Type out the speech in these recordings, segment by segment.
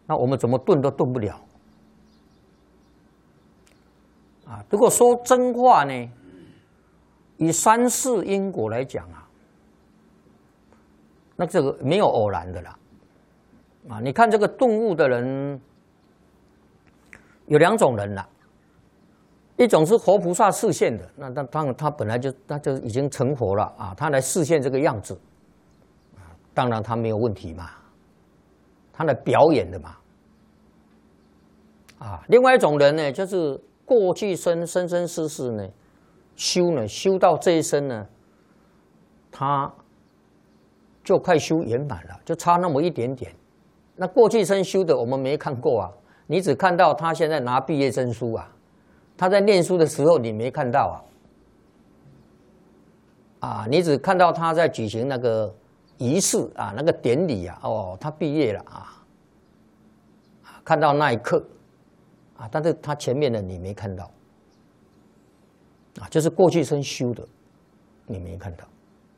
那我们怎么顿都顿不了啊！如果说真话呢，以三世因果来讲啊，那这个没有偶然的啦啊！你看这个顿悟的人有2种人啦，一种是活菩萨示现的，那当然他本来就已经成佛了啊，他来示现这个样子，当然他没有问题嘛，他来表演的嘛。啊，另外一种人呢，就是过去生世世呢，修到这一生呢，他就快修圆满了，就差那么一点点。那过去生修的我们没看过啊，你只看到他现在拿毕业证书啊，他在念书的时候你没看到啊，你只看到他在举行那个仪式啊，那个典礼啊，哦，他毕业了啊，看到那一刻。啊，但是他前面的你没看到，啊，就是过去生修的，你没看到，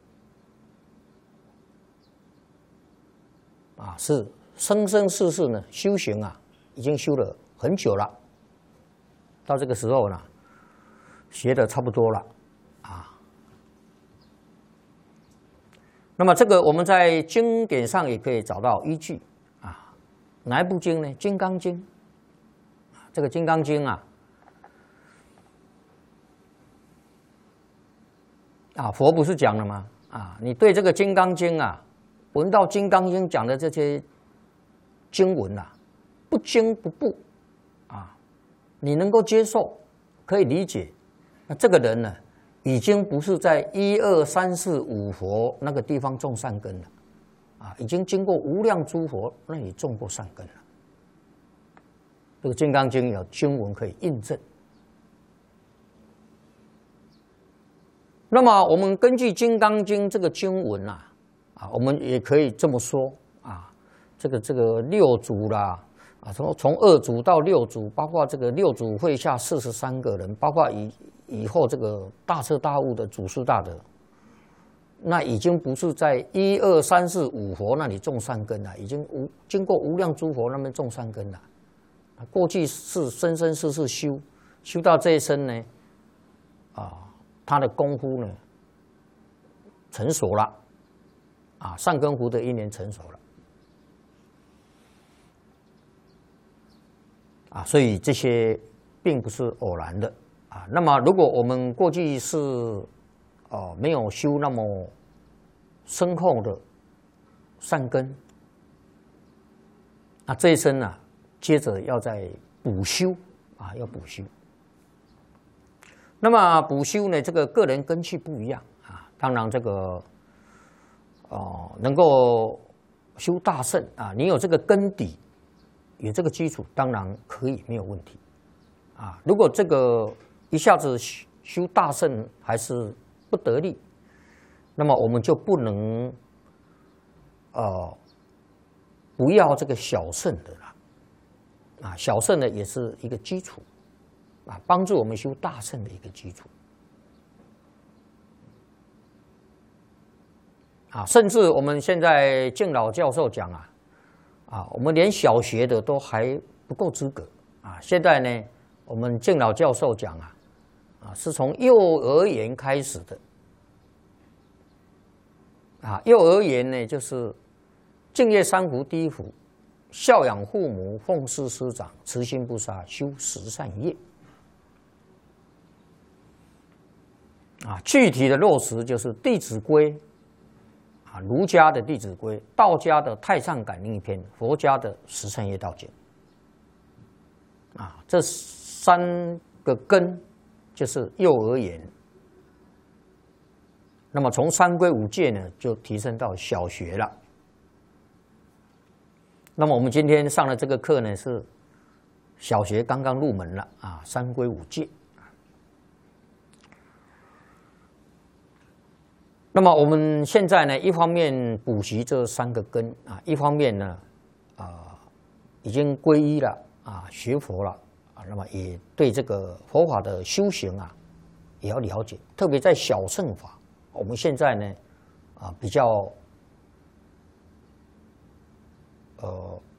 啊，是生世世呢修行啊，已经修了很久了，到这个时候呢，学的差不多了，啊，那么这个我们在经典上也可以找到依据，啊，哪一部经呢？《金刚经》。这个《金刚经》啊，佛不是讲了吗？啊，你对这个《金刚经》啊，闻到《金刚经》讲的这些经文啊，不惊不怖啊，你能够接受，可以理解，那这个人呢，已经不是在1、2、3、4、5佛那个地方种善根了，啊，已经经过无量诸佛那里种过善根了。这个《金刚经》有经文可以印证。那么我们根据《金刚经》这个经文啊，我们也可以这么说啊，这个六祖啦，啊，从2祖到6祖，包括这个6祖会下43个人，包括以后这个大彻大悟的祖师大德，那已经不是在1、2、3、4、5佛那里种善根了，已经经过无量诸佛那边种善根了。过去是生世修到这一生呢，啊，他的功夫呢成熟了，啊，善根福德因缘成熟了，啊，所以这些并不是偶然的啊。那么如果我们过去是没有修那么深厚的善根，那这一生呢，接着要再补修啊，要补修。那么补修呢，这个个人根器不一样啊。当然这个能够修大圣啊，你有这个根底，有这个基础，当然可以没有问题啊。如果这个一下子修大圣还是不得力，那么我们就不能不要这个小圣的了。啊，小圣呢也是一个基础，啊，帮助我们修大圣的一个基础，啊，甚至我们现在敬老教授讲我们连小学的都还不够资格啊。现在呢，我们敬老教授讲是从幼儿园开始的，啊，幼儿园呢就是敬业三福第一福。孝养父母，奉事师长，慈心不杀，修十善业。啊，具体的落实就是《弟子规》啊，儒家的《弟子规》，道家的《太上感应篇》，佛家的《十善业道经》。啊，这3个根就是幼儿园。那么从三规五戒呢，就提升到小学了。那么我们今天上的这个课呢，是小学刚刚入门了啊，三规五戒。那么我们现在呢，一方面补习这3个根啊，一方面呢，已经皈依了啊，学佛了啊，那么也对这个佛法的修行也要了解，特别在小乘法，我们现在呢比较